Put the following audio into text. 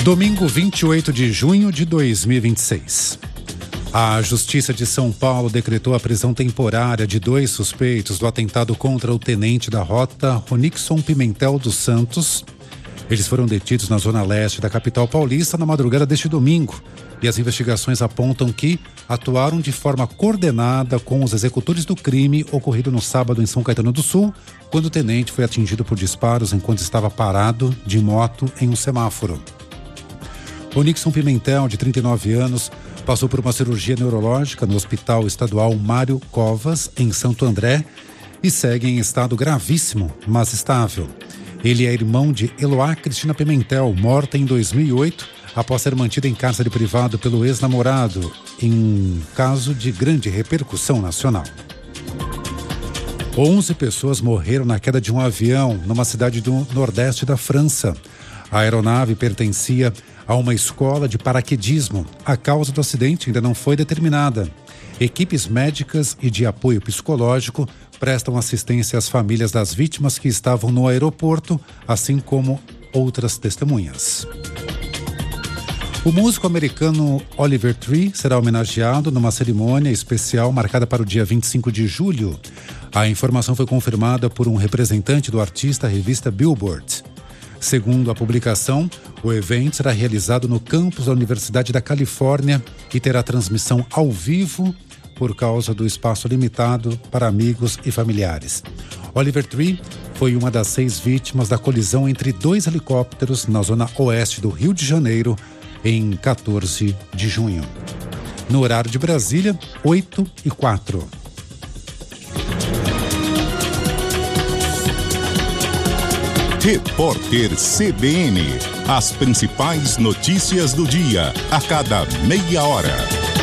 Domingo 28 de junho de 2026. A Justiça de São Paulo decretou a prisão temporária de 2 suspeitos do atentado contra o tenente da rota Ronixon Pimentel dos Santos. Eles foram detidos na zona leste da capital paulista na madrugada deste domingo. E as investigações apontam que atuaram de forma coordenada com os executores do crime ocorrido no sábado em São Caetano do Sul, quando o tenente foi atingido por disparos enquanto estava parado de moto em um semáforo. Ronixon Pimentel, de 39 anos, passou por uma cirurgia neurológica no Hospital Estadual Mário Covas, em Santo André, e segue em estado gravíssimo, mas estável. Ele é irmão de Eloá Cristina Pimentel, morta em 2008, após ser mantida em cárcere privado pelo ex-namorado, em um caso de grande repercussão nacional. 11 pessoas morreram na queda de um avião numa cidade do nordeste da França. A aeronave pertencia a uma escola de paraquedismo. A causa do acidente ainda não foi determinada. Equipes médicas e de apoio psicológico prestam assistência às famílias das vítimas que estavam no aeroporto, assim como outras testemunhas. O músico americano Oliver Tree será homenageado numa cerimônia especial marcada para o dia 25 de julho. A informação foi confirmada por um representante do artista à revista Billboard. Segundo a publicação, o evento será realizado no campus da Universidade da Califórnia e terá transmissão ao vivo por causa do espaço limitado para amigos e familiares. Oliver Tree foi uma das 6 vítimas da colisão entre 2 helicópteros na zona oeste do Rio de Janeiro em 14 de junho. No horário de Brasília, 8h04. Repórter CBN. As principais notícias do dia, a cada meia hora.